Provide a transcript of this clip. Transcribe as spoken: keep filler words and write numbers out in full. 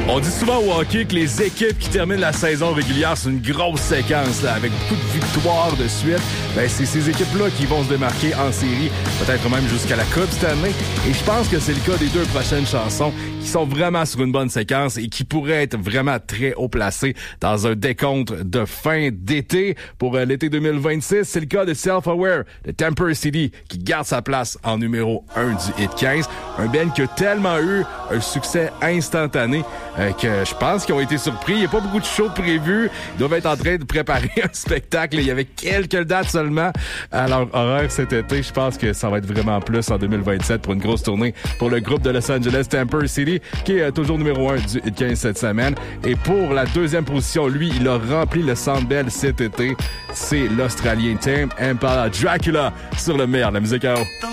On dit souvent au hockey que les équipes qui terminent la saison régulière, c'est une grosse séquence là, avec beaucoup de victoires de suite. Ben, c'est ces équipes-là qui vont se démarquer en série, peut-être même jusqu'à la Coupe cette année. Et je pense que c'est le cas des deux prochaines chansons qui sont vraiment sur une bonne séquence et qui pourraient être vraiment très haut placées dans un décompte de fin d'été. Pour euh, l'été deux mille vingt-six, c'est le cas de Self-Aware de Temper City qui garde sa place en numéro un du Hit quinze. Un band qui a tellement eu un succès instantané euh, que je pense qu'ils ont été surpris. Il n'y a pas beaucoup de shows prévus. Ils doivent être en train de préparer un spectacle. Il y avait quelques dates seulement à leur horaire cet été. Je pense que ça va être vraiment plus en deux mille vingt-sept pour une grosse tournée pour le groupe de Los Angeles Temper City qui est toujours numéro un du Hit quinze cette semaine. Et pour la deuxième position, lui, il a rempli le Centre Bell cet été. C'est l'Australien Tame Impala Dracula sur le meilleur de la musique à eau.